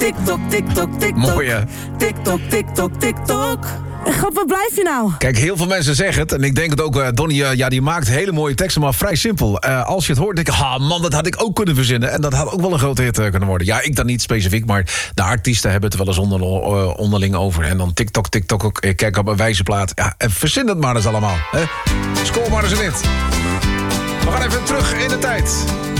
TikTok, TikTok, TikTok. Mooi, hè? TikTok, TikTok, TikTok. God, waar blijf je nou? Kijk, heel veel mensen zeggen het. En ik denk het ook, Donnie, die maakt hele mooie teksten, maar vrij simpel. Als je het hoort, denk ik, man, dat had ik ook kunnen verzinnen. En dat had ook wel een grote hit kunnen worden. Ja, ik dan niet specifiek, maar de artiesten hebben het wel eens onderling over. En dan TikTok, TikTok ook. Kijk op een wijze plaat. Ja, en verzin het maar eens allemaal. Hè? Scoor maar eens een hit. We gaan even terug in de tijd.